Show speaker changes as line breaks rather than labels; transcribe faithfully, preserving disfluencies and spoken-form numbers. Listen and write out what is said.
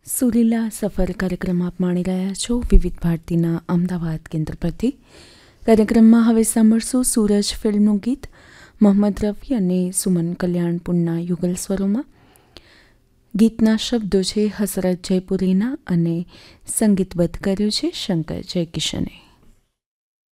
સુરીલા સફર કાર્યક્રમ આપ માણી રહ્યા છો વિવિધ ભારતીના અમદાવાદ કેન્દ્ર પરથી. કાર્યક્રમમાં હવે સાંભળશું સૂરજ ફિલ્મનું ગીત મોહમ્મદ રફી અને સુમન કલ્યાણપુરના યુગલ સ્વરોમાં. ગીતના શબ્દો છે હસરત જયપુરીના અને સંગીતબદ્ધ કર્યું છે શંકર જયકિશને.